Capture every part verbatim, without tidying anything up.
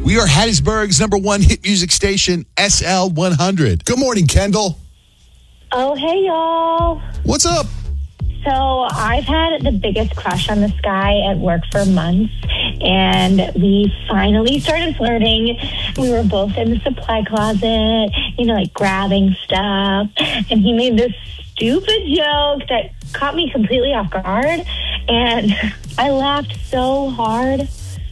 We are Hattiesburg's number one hit music station, S L one hundred. Good morning, Kendall. Oh, hey, y'all. What's up? So I've had the biggest crush on this guy at work for months, and we finally started flirting. We were both in the supply closet, you know, like grabbing stuff, and he made this stupid joke that caught me completely off guard, and I laughed so hard.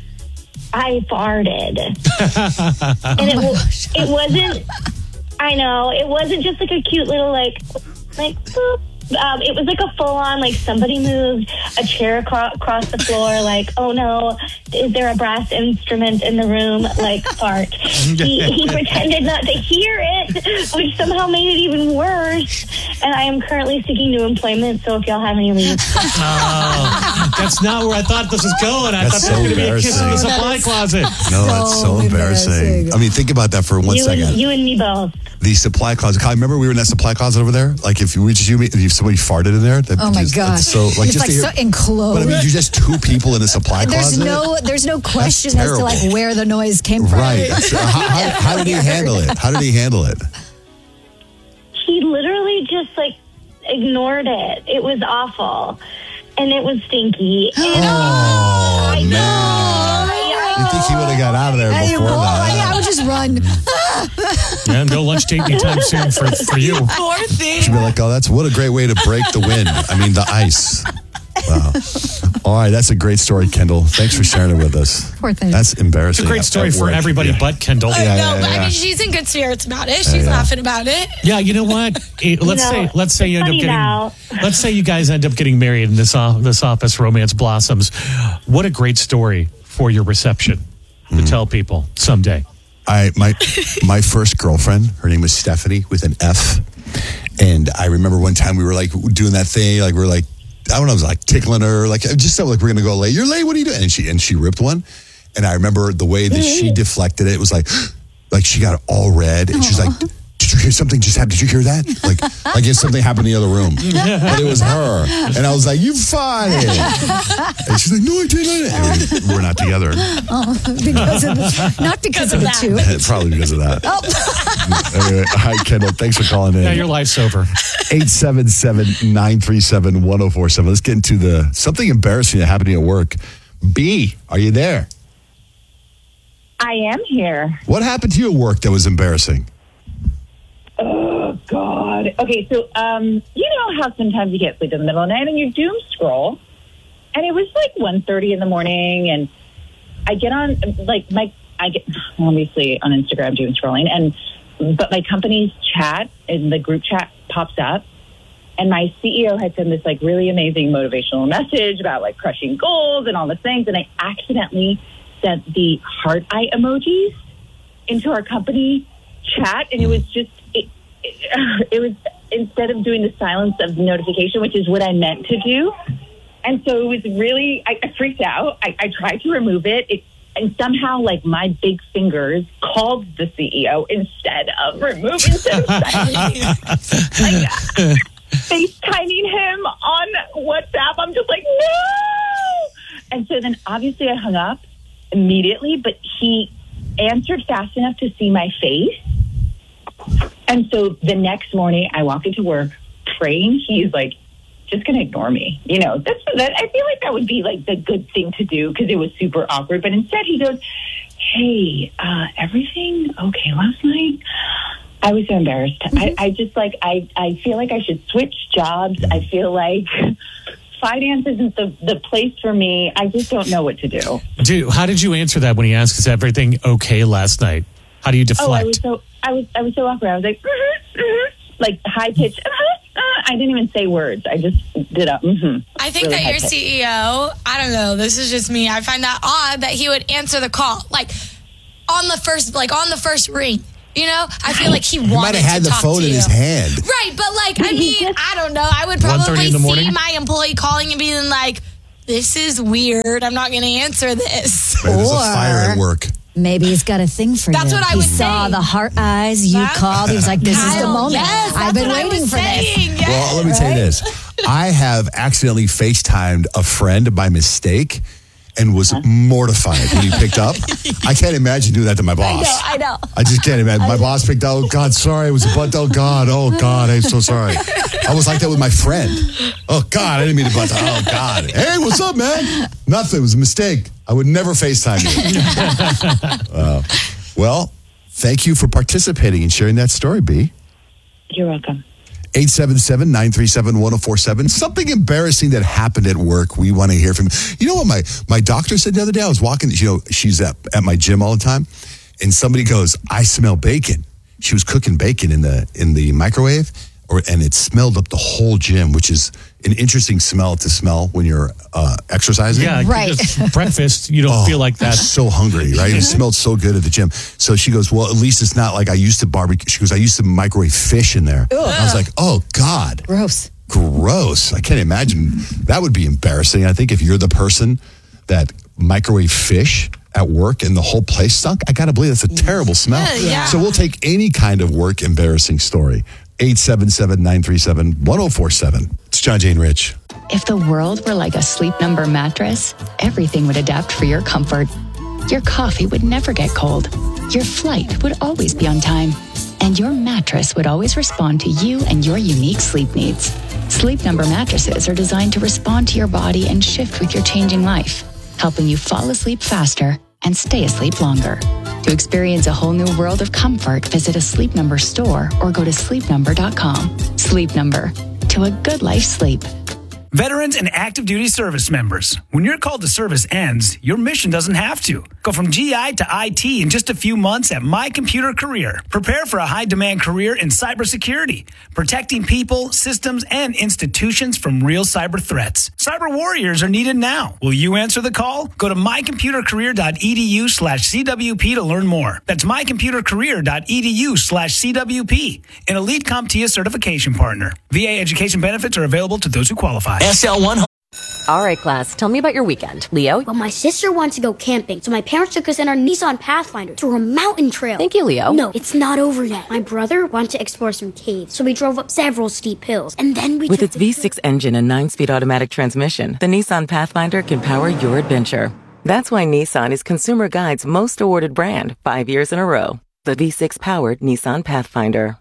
I farted. And it, was, it wasn't, I know, it wasn't just like a cute little like, like, boop. Um, it was like a full-on, like somebody moved a chair acro- across the floor, like, oh no, is there a brass instrument in the room, like fart. He, he pretended not to hear it, which somehow made it even worse. And I am currently seeking new employment, so if y'all have any leads. Oh, that's not where I thought this was going. I That's thought so there was going to be a kiss in the embarrassing. supply closet. No, that's so So embarrassing. embarrassing. I mean, think about that for one You second. and, you and me both. The supply closet. Kyle, remember we were in that supply closet over there? Like if we just you if somebody farted in there. That Oh my just, gosh! So like it's just like to hear, so enclosed. But I mean, you're just two people in a supply there's closet. no, there's no question as to like terrible. where the noise came from. Right. So how, how, how did he handle it? How did he handle it? He literally just like ignored it. It was awful. And it was stinky. And Oh, I know. man. I- You think he would have got out of there Hey, before boy, that? yeah, I would just run. Yeah, no lunch date anytime soon for, for you. Poor thing. She'd be like, oh, that's what a great way to break the wind. I mean, the ice. Wow. All right, that's a great story, Kendall. Thanks for sharing it with us. Poor thing. That's embarrassing. It's a great at- story at for work. everybody Yeah. but Kendall. I Yeah, know, yeah, but yeah. I mean, she's in good spirits about it. She's yeah. laughing about it. Yeah, you know what? Eh, let's know, say let's say you end up funny getting now. let's say you guys end up getting married and this uh, this office romance blossoms. What a great story for your reception to Mm. tell people someday. I my my first girlfriend, her name was Stephanie with an F, and I remember one time we were like doing that thing, like we were like I don't know, it was like tickling her, like just so like we're gonna go late. You're late. What are you doing? And she and she ripped one, and I remember the way that she deflected it. It was like like she got all red, and she's like, "Did you hear something just happened? Did you hear that? Like like if something happened in the other room." But it was her, and I was like, "You farted," and she's like, "No, I didn't." And we're not together. Oh, because of the, not because of the two. Probably because of that. Oh. Anyway, hi, Kendall. Thanks for calling in. Yeah, your life's over. eight seven seven, nine three seven, one oh four seven. Let's get into the something embarrassing that happened at work. B, are you there? I am here. What happened to you at work that was embarrassing? Oh, God. Okay, so um, you know how sometimes you get sleep in the middle of the night and you doom scroll? And it was like one thirty in the morning, and I get on, like, my, I get, obviously on Instagram doom scrolling, and, but my company's chat, in the group chat pops up, and my C E O had sent this, like, really amazing motivational message about, like, crushing goals and all the things, and I accidentally sent the heart eye emojis into our company chat, and it was just, it, it, it was, instead of doing the silence of notification, which is what I meant to do. And so it was really, I, I freaked out. I, I tried to remove it. it. And somehow, like, my big fingers called the C E O instead of removing them. Like, FaceTiming him on WhatsApp. I'm just like, no! And so then obviously I hung up immediately, but he answered fast enough to see my face. And so the next morning I walk into work praying he's like just going to ignore me. You know, that's that. I feel like that would be like the good thing to do because it was super awkward. But instead he goes, hey, uh, everything okay last night? I was so embarrassed. Mm-hmm. I, I just like, I, I feel like I should switch jobs. I feel like finance isn't the, the place for me. I just don't know what to do. Dude, how did you answer that when he asked, is everything okay last night? How do you deflect? Oh, I was so, I was, I was so awkward. I was like, mm-hmm, mm-hmm, like high pitch. Uh-huh, uh, I didn't even say words. I just did a, mm-hmm. I think really that your high-pitched. C E O, I don't know, this is just me. I find that odd that he would answer the call. Like, on the first, like, on the first ring. You know, I feel like he wanted He might have had to the talk phone to in you. his hand. Right, but like, I He mean, just- I don't know. I would one thirty probably in the morning? see my employee calling and being like, this is weird. I'm not going to answer this. Man, there's a Or- fire at work. Maybe he's got a thing for That's you. what I he was saw saying. the heart eyes. You That- called. He was like, "This is the Kyle, moment. yes, that's I've been what I waiting was for this." saying, yes. Well, let me tell you this. I have accidentally FaceTimed a friend by mistake, and was mortified when he picked up. I can't imagine doing that to my boss. I know, I know. I just can't imagine. My boss picked up, oh, God, sorry, it was a butt. Oh, God, oh, God, I'm so sorry. I was like that with my friend. Oh, God, I didn't mean to butt. Oh, God. Hey, what's up, man? Nothing. It was a mistake. I would never FaceTime you. uh, well, thank you for participating and sharing that story, B. You're welcome. eight seven seven, nine three seven, one oh four seven. Something embarrassing that happened at work. We want to hear from you. You know what my, my doctor said the other day? I was walking, you know, she's at, at my gym all the time. And somebody goes, I smell bacon. She was cooking bacon in the in the microwave. Or, and it smelled up the whole gym, which is an interesting smell to smell when you're uh, exercising. Yeah, Right. just breakfast, you don't Oh, feel like I that. was so hungry, right? It smelled so good at the gym. So she goes, well, at least it's not like I used to barbecue. She goes, I used to microwave fish in there. I was like, oh, God. Gross. Gross. I can't imagine. That would be embarrassing. I think if you're the person that microwave fish at work and the whole place stunk, I got to believe that's a terrible smell. Yeah, yeah. So we'll take any kind of work embarrassing story. eight seven seven, nine three seven, one oh four seven. It's John, Jane, Rich. If the world were like a Sleep Number mattress, everything would adapt for your comfort. Your coffee would never get cold. Your flight would always be on time. And your mattress would always respond to you and your unique sleep needs. Sleep Number mattresses are designed to respond to your body and shift with your changing life, helping you fall asleep faster and stay asleep longer. To experience a whole new world of comfort, visit a Sleep Number store or go to sleep number dot com. Sleep Number. To a good life sleep. Veterans and active duty service members, when your call to service ends, your mission doesn't have to. Go from G I to I T in just a few months at My Computer Career. Prepare for a high-demand career in cybersecurity, protecting people, systems, and institutions from real cyber threats. Cyber warriors are needed now. Will you answer the call? Go to mycomputercareer.edu slash CWP to learn more. That's mycomputercareer.edu slash CWP, an Elite CompTIA certification partner. V A education benefits are available to those who qualify. S L one. All right, class, tell me about your weekend. Leo? Well, my sister wants to go camping, so my parents took us in our Nissan Pathfinder through a mountain trail. Thank you, Leo. No, it's not over yet. My brother wanted to explore some caves, so we drove up several steep hills, and then we With took its V six engine and nine-speed automatic transmission, the Nissan Pathfinder can power your adventure. That's why Nissan is Consumer Guide's most awarded brand five years in a row. The V six-powered Nissan Pathfinder.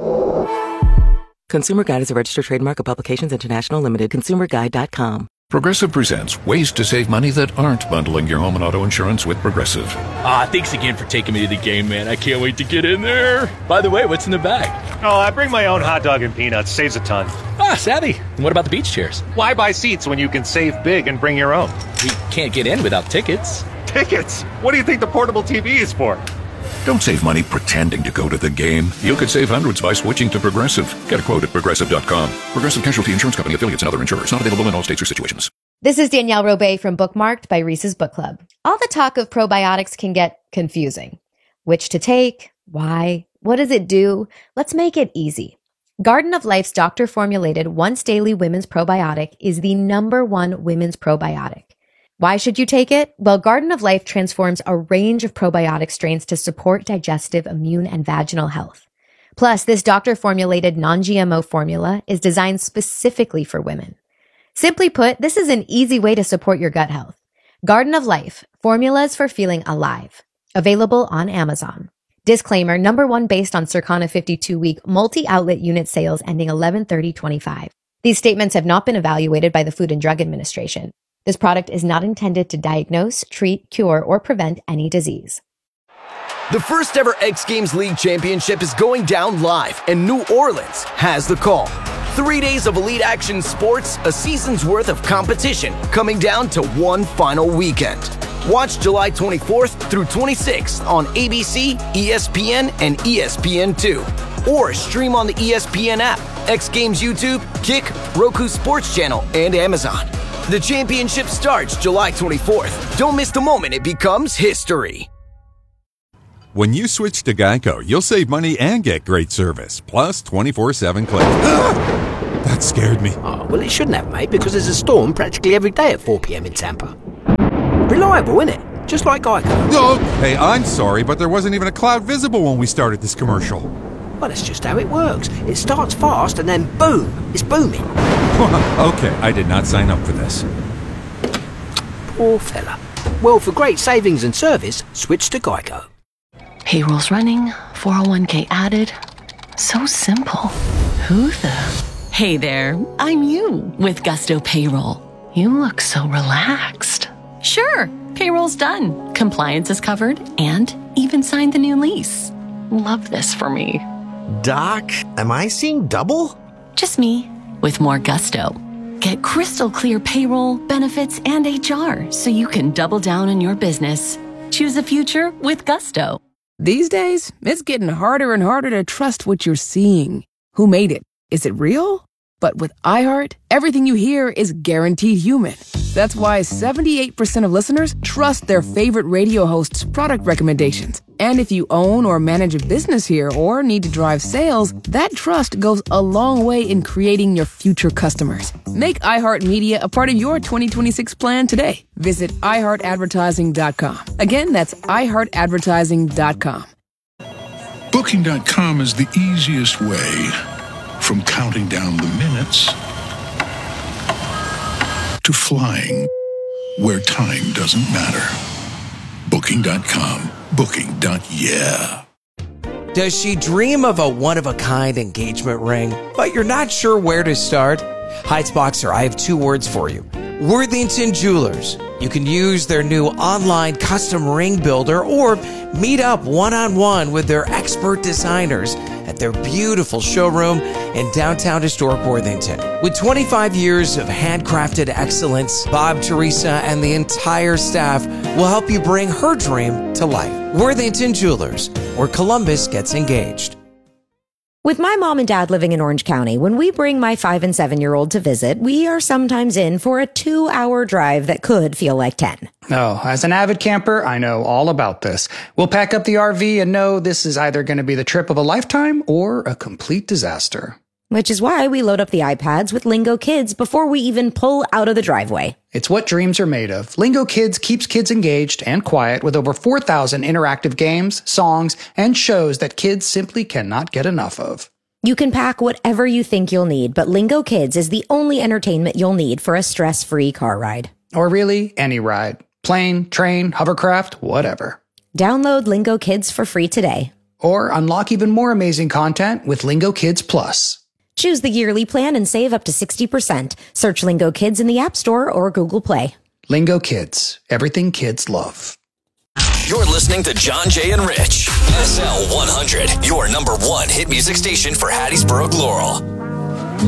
Consumer Guide is a registered trademark of Publications International Limited. consumer guide dot com. Progressive presents ways to save money that aren't bundling your home and auto insurance with Progressive. Ah, thanks again for taking me to the game, man. I can't wait to get in there. By the way, what's in the bag? Oh, I bring my own hot dog and peanuts. Saves a ton. Ah, savvy. And what about the beach chairs? Why buy seats when you can save big and bring your own? We can't get in without tickets. Tickets? What do you think the portable T V is for? Don't save money pretending to go to the game. You could save hundreds by switching to Progressive. Get a quote at progressive dot com. Progressive Casualty Insurance Company, affiliates, and other insurers. Not available in all states or situations. This is Danielle Robay from Bookmarked by Reese's Book Club. All the talk of probiotics can get confusing. Which to take? Why? What does it do? Let's make it easy. Garden of Life's doctor-formulated once-daily women's probiotic is the number one women's probiotic. Why should you take it? Well, Garden of Life transforms a range of probiotic strains to support digestive, immune, and vaginal health. Plus, this doctor-formulated non-G M O formula is designed specifically for women. Simply put, this is an easy way to support your gut health. Garden of Life, formulas for feeling alive. Available on Amazon. Disclaimer, number one based on Circana fifty-two week multi-outlet unit sales ending eleven thirty twenty-five. These statements have not been evaluated by the Food and Drug Administration. This product is not intended to diagnose, treat, cure, or prevent any disease. The first ever X Games League Championship is going down live, and New Orleans has the call. Three days of elite action sports, a season's worth of competition, coming down to one final weekend. Watch July twenty-fourth through twenty-sixth on A B C, E S P N, and E S P N two. Or stream on the E S P N app, X Games YouTube, Kick, Roku Sports Channel, and Amazon. The championship starts July twenty-fourth. Don't miss the moment it becomes history. When you switch to Geico, you'll save money and get great service, plus twenty-four seven claims. That scared me. Oh, well, it shouldn't have, mate, because there's a storm practically every day at four p.m. in Tampa. Reliable, innit? Just like Geico. No, hey, I'm sorry, but there wasn't even a cloud visible when we started this commercial. Well, that's just how it works. It starts fast and then boom, it's booming. Okay, I did not sign up for this. Poor fella. Well, for great savings and service, switch to Geico. Payroll's running, four oh one k added. So simple. Who the? Hey there, I'm you with Gusto Payroll. You look so relaxed. Sure, payroll's done. Compliance is covered and even signed the new lease. Love this for me. Doc, am I seeing double? Just me with more gusto. Get crystal clear payroll, benefits, and H R so you can double down on your business. Choose a future with Gusto. These days, it's getting harder and harder to trust what you're seeing. Who made it? Is it real? But with iHeart, everything you hear is guaranteed human. That's why seventy-eight percent of listeners trust their favorite radio hosts' product recommendations. And if you own or manage a business here or need to drive sales, that trust goes a long way in creating your future customers. Make iHeartMedia a part of your twenty twenty-six plan today. Visit i heart advertising dot com. Again, that's i heart advertising dot com. Booking dot com is the easiest way from counting down the minutes to flying where time doesn't matter. Booking dot com. Booking. Yeah. Does she dream of a one-of-a-kind engagement ring, but you're not sure where to start? Heights Boxer, I have two words for you. Worthington Jewelers. You can use their new online custom ring builder or meet up one-on-one with their expert designers at their beautiful showroom in downtown historic Worthington. With twenty-five years of handcrafted excellence, Bob, Teresa, and the entire staff will help you bring her dream to life. Worthington Jewelers, where Columbus gets engaged. With my mom and dad living in Orange County, when we bring my five and seven year old to visit, we are sometimes in for a two hour drive that could feel like ten. Oh, as an avid camper, I know all about this. We'll pack up the R V and know this is either going to be the trip of a lifetime or a complete disaster. Which is why we load up the iPads with Lingo Kids before we even pull out of the driveway. It's what dreams are made of. Lingo Kids keeps kids engaged and quiet with over four thousand interactive games, songs, and shows that kids simply cannot get enough of. You can pack whatever you think you'll need, but Lingo Kids is the only entertainment you'll need for a stress-free car ride. Or really, any ride. Plane, train, hovercraft, whatever. Download Lingo Kids for free today. Or unlock even more amazing content with Lingo Kids Plus. Choose the yearly plan and save up to sixty percent. Search Lingo Kids in the App Store or Google Play. Lingo Kids. Everything kids love. You're listening to John, Jay, and Rich. S L one hundred, your number one hit music station for Hattiesburg, Laurel.